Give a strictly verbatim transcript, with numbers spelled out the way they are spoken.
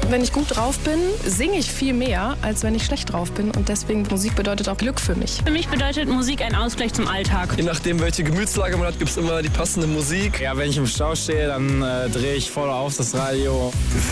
Wenn ich gut drauf bin, singe ich viel mehr, als wenn ich schlecht drauf bin. Und deswegen, Musik bedeutet auch Glück für mich. Für mich bedeutet Musik ein Ausgleich zum Alltag. Je nachdem, welche Gemütslage man hat, gibt es immer die passende Musik. Ja, wenn ich im Stau stehe, dann äh, drehe ich voll auf das Radio.